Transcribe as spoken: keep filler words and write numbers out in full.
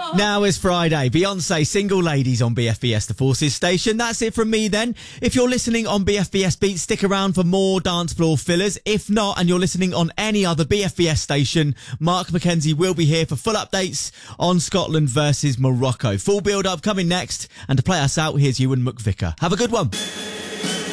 Now is Friday. Beyonce, Single Ladies on B F B S The Forces station. That's it from me then. If you're listening on B F B S Beat, stick around for more dance floor fillers. If not, and you're listening on any other B F B S station, Mark McKenzie will be here for full updates on Scotland versus Morocco. Full build-up coming next. And to play us out, here's Ewan McVicker. Have a good one.